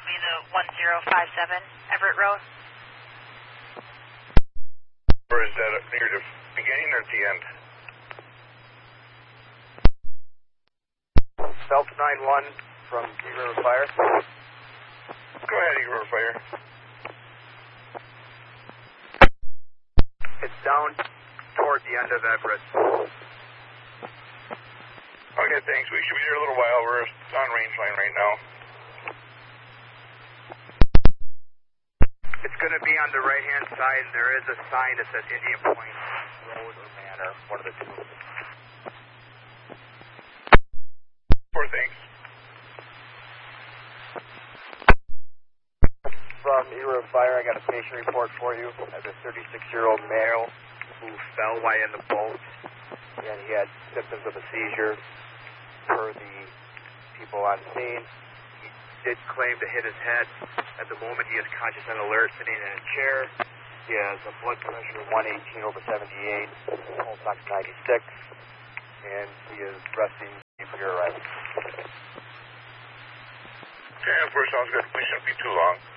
copy the 1057 Everett Road. Or is that near the beginning or at the end? Phelps 9-1 from Eagle River Fire. Go ahead, Eagle River Fire. It's down toward the end of Everett. Okay, thanks. We should be there a little while. We're on range line right now. It's going to be on the right-hand side. There is a sign that says Indian Point Road or Manor, one of the two. Poor thanks. From Eagle River Fire, I got a patient report for you. I have a 36-year-old male who fell while in the boat, and he had symptoms of a seizure per the people on scene. He did claim to hit his head. At the moment, he is conscious and alert, sitting in a chair. He has a blood pressure of 118/78, pulse ox 96, and he is resting for your arrival. Okay, of course, sounds good. We shouldn't be too long.